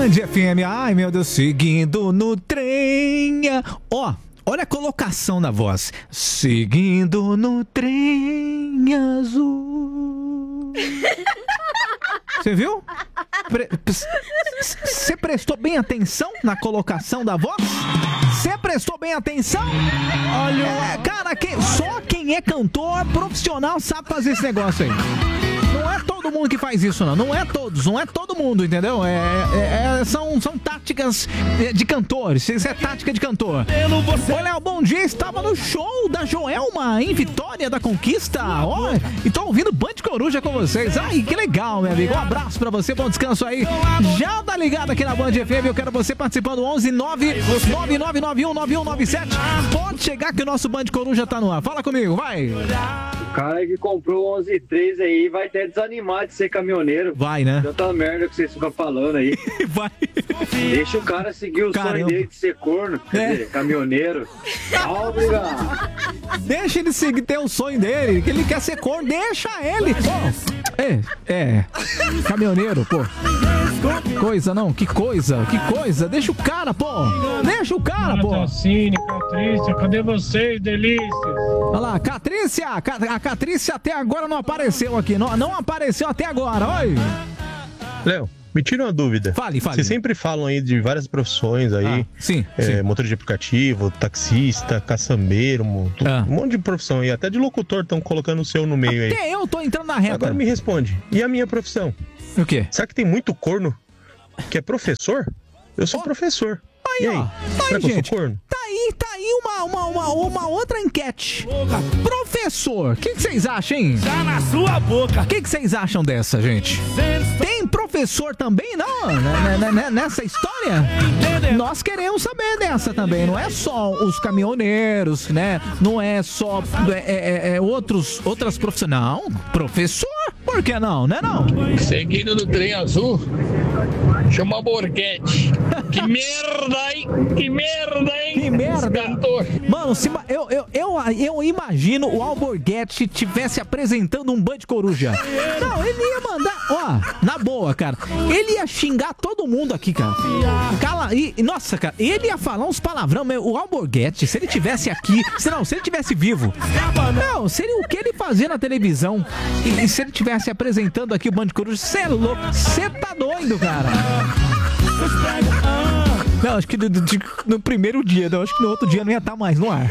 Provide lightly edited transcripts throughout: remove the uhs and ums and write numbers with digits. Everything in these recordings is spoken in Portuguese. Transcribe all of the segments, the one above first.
Band FM, ai meu Deus, seguindo no trem. Ó, olha a colocação da voz. Seguindo no trem azul. Você viu? Você prestou bem atenção na colocação da voz? Você prestou bem atenção? Olha, cara, só quem é cantor profissional sabe fazer esse negócio aí. Não é todo mundo que faz isso, não. Não é todos, não é todo mundo, entendeu? São táticas de cantores. Isso é tática de cantor. Ô, Léo, bom dia. Estava no show da Joelma em Vitória da Conquista. Ó, e tô ouvindo Band Coruja com vocês. Ai, que legal, meu amigo. Um abraço pra você, bom descanso aí. Já tá ligado aqui na Band FM. Eu quero você participando. 11-999919197. Pode chegar que o nosso Band Coruja tá no ar. Fala comigo, vai. O cara que comprou 11.3 aí vai até desanimar de ser caminhoneiro. Vai, né? Tanta merda que vocês ficam falando aí. Vai. Deixa o cara seguir o sonho dele de ser corno, quer dizer, caminhoneiro. Obrigado. Deixa ele seguir, ter o sonho dele, que ele quer ser corno, deixa ele. Caminhoneiro, pô. Coisa, não, que coisa. Deixa o cara, pô. Deixa o cara, pô. Patrícia, cadê vocês, delícias? Olha lá, Catrícia. A Catrícia até agora não apareceu aqui. Não apareceu até agora, oi. Léo, me tira uma dúvida. Fale. Vocês sempre falam aí de várias profissões aí. Sim. Motor de aplicativo, taxista, caçambeiro, um monte de profissão aí. Até de locutor estão colocando o seu no meio aí. Até eu tô entrando na reta. Agora me responde. E a minha profissão? O quê? Será que tem muito corno que é professor? Eu sou professor. Aí, ó. Será que eu sou corno? Tá aí uma outra enquete. Professor, o que vocês acham, hein? Já na sua boca. O que vocês acham dessa, gente? Tem professor também, não? Nessa história? Nós queremos saber dessa também. Não é só os caminhoneiros, né? Não é só outras profissões. Não, professor, por que não, né não? Seguindo no trem azul, chama Borghetti. Que merda, hein? Que merda! Mano, eu imagino o Alborguete tivesse apresentando um Band Coruja. Não, ele ia mandar, ó, na boa, cara. Ele ia xingar todo mundo aqui, cara. Nossa, cara, ele ia falar uns palavrão, o Alborguete, se ele tivesse aqui, se ele tivesse vivo. Não, seria o que ele fazia na televisão. E se ele tivesse apresentando aqui o Band Coruja, você é louco, você tá doido, cara. Não, acho que no primeiro dia, não, acho que no outro dia não ia estar mais no ar.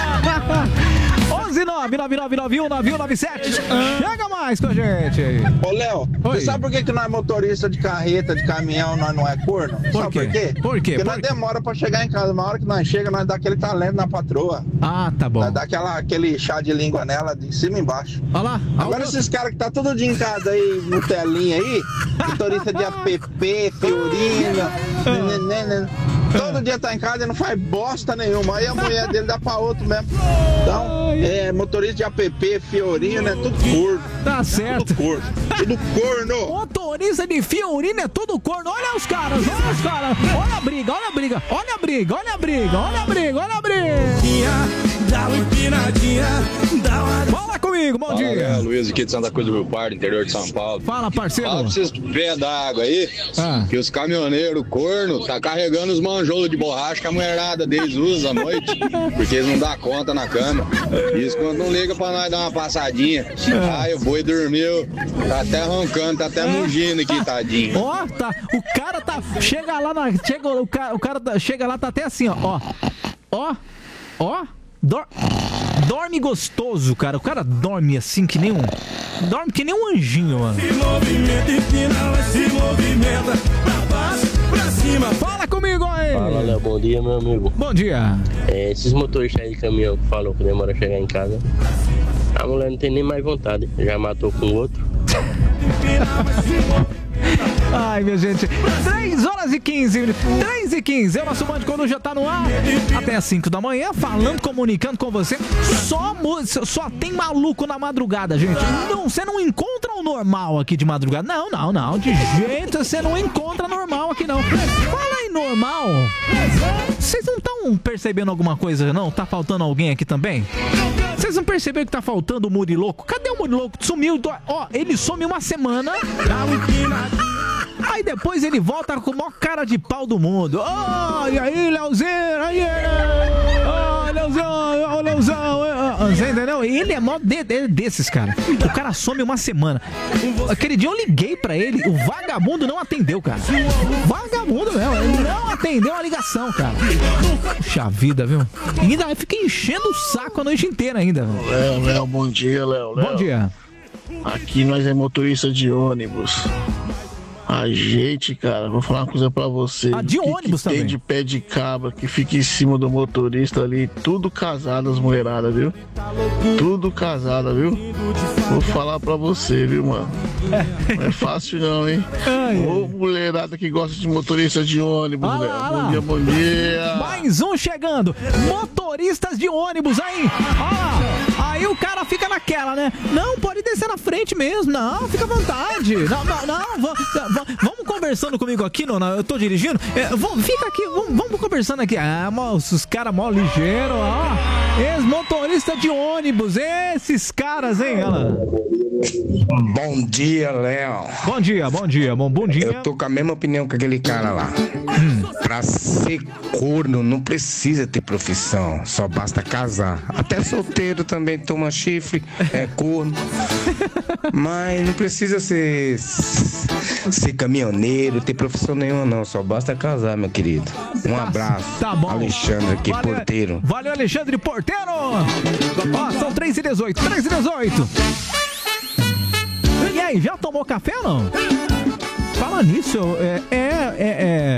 11-999919197. Chega mais com a gente. Ô, Léo, você sabe por que nós motorista de carreta, de caminhão, nós não é corno? Sabe por quê? Porque nós demora pra chegar em casa. Uma hora que nós chega, nós dá aquele talento na patroa. Ah, tá bom. Nós dá aquele chá de língua nela, de cima e embaixo. Olha lá. Agora esses caras que tá todo dia em casa aí, no telinha aí, motorista de app, Fiorina, todo dia tá em casa e não faz bosta nenhuma. Aí a mulher dele dá pra outro mesmo. Então, motorista de app, Fiorina, é tudo corno. Tá certo. Tudo corno. Motorista de Fiorina é tudo corno. Olha os caras. Olha a briga. Dá uma empinadinha, dá uma... Fala comigo, bom dia. Luiz aqui de Santa Cruz do Rio Pardo, interior de São Paulo. Fala, parceiro. Fala pra vocês pé d'água aí, que os caminhoneiros corno tá carregando os manjolos de borracha que a mulherada deles usa à noite, porque eles não dão conta na cama. Isso quando não liga pra nós dar uma passadinha. Ai, o boi dormiu, tá até roncando, tá até mugindo aqui, tadinho. Ó, tá, o cara tá, chega lá, chega lá, tá até assim, ó. Dorme gostoso, cara. O cara dorme assim que nem um... Dorme que nem um anjinho, mano. Se movimenta, empina, se movimenta. Pra baixo, pra cima. Fala comigo aí. Fala, Léo. Bom dia, meu amigo. Bom dia. Esses motoristas aí de caminhão que falam que demora a chegar em casa, a mulher não tem nem mais vontade. Já matou com o outro. Ai, minha gente, 3h15, 3h15, o nosso Band Coruja tá no ar até as 5 da manhã, falando, comunicando com você. Só tem maluco na madrugada, gente. Não, você não encontra o normal aqui de madrugada. Não, de jeito você não encontra normal aqui, não. Fala aí, normal. Vocês não estão percebendo alguma coisa, não? Tá faltando alguém aqui também? Vocês não perceberam que tá faltando o Muriloco? Cadê o Muriloco? Sumiu, ó, ele some uma semana. Aí depois ele volta com a maior cara de pau do mundo. E aí, Leozinho? Leozão. Você entendeu? Ele é mó desses, cara. O cara some uma semana. Aquele dia eu liguei pra ele, o vagabundo não atendeu, cara. Vagabundo mesmo, ele não atendeu a ligação, cara. Puxa vida, viu? E ainda fica enchendo o saco a noite inteira ainda. Léo, bom dia, Léo. Bom dia. Aqui nós é motorista de ônibus. A gente, cara, vou falar uma coisa pra você. De ônibus também. Tem de pé de cabra que fica em cima do motorista ali, tudo casado as mulheradas, viu? Tudo casada, viu? Vou falar pra você, viu, mano? Não é fácil não, hein? Ô, mulherada que gosta de motorista de ônibus, velho. Bom dia. Mais um chegando. Motoristas de ônibus aí. Aí o cara fica naquela, né? Não, pode descer na frente mesmo. Não, fica à vontade. Não. Vamos conversando comigo aqui, Nona. Eu tô dirigindo. Fica aqui, vamos conversando aqui. Os caras mó ligeiros, ex-motorista de ônibus. Esses caras, hein, ela. Bom dia, Léo. Bom dia. Bom dia. Eu tô com a mesma opinião que aquele cara lá. Pra ser corno, não precisa ter profissão. Só basta casar. Até solteiro também toma chifre, é corno. Mas não precisa ser caminhoneiro, ter profissão nenhuma, não. Só basta casar, meu querido. Um abraço. Tá bom. Alexandre aqui, porteiro. Valeu, Alexandre, porteiro. São 3h18. 3h18. E aí, já tomou café ou não? Fala nisso,